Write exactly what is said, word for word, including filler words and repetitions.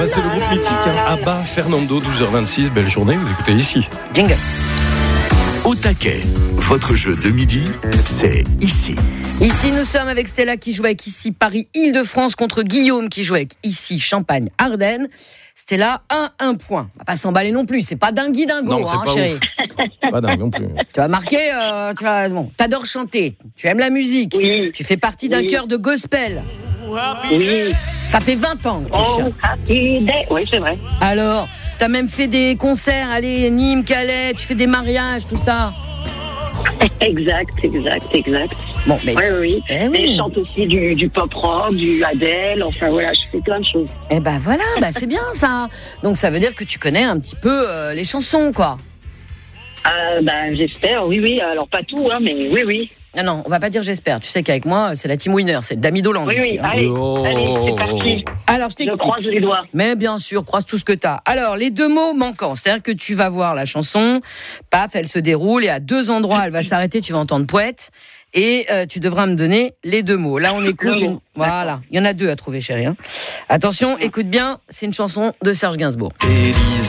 bah, c'est le groupe mythique, hein. Abba, Fernando, douze heures vingt-six, belle journée, vous écoutez ici. Jingle. Au taquet, votre jeu de midi, c'est ici. Ici, nous sommes avec Stella qui joue avec ici Paris-Île-de-France contre Guillaume qui joue avec ici Champagne-Ardennes. Stella, un, un point. On va pas s'emballer non plus, c'est pas dingui dingo, Non, c'est hein, pas chérie. ouf. C'est pas dingue non plus. Tu vas marquer, euh, tu vas, bon, t'adores chanter, tu aimes la musique, Oui. tu fais partie d'un Oui. chœur de gospel. Oui. Ça fait vingt ans que tu Oh, chantes. happy day. Oui, c'est vrai. Alors, t'as même fait des concerts, allez, Nîmes, Calais, tu fais des mariages, tout ça. Exact, exact, exact. Bon, mais... Oui, oui, oui. Eh oui. Mais je chante aussi du, du pop rock, du Adele, enfin voilà, je fais plein de choses. Eh ben voilà, bah c'est bien ça. Donc ça veut dire que tu connais un petit peu euh, les chansons, quoi. Euh, ben, j'espère, oui, oui. Alors, pas tout, hein, mais oui, oui. Non, non, on va pas dire j'espère. Tu sais qu'avec moi, c'est la team winner, c'est Dami Dolan. Oui, ici, oui. hein. Allez, Oh. allez, c'est parti. Alors, je Je t'explique. croise les doigts. Mais bien sûr, croise tout ce que t'as. Alors, les deux mots manquants, c'est-à-dire que tu vas voir la chanson, paf, elle se déroule, et à deux endroits, elle va s'arrêter, tu vas entendre poète, et euh, tu devras me donner les deux mots. Là, on écoute Le une... mot. Voilà, il y en a deux à trouver, chérie. Hein. Attention, écoute bien, c'est une chanson de Serge Gainsbourg.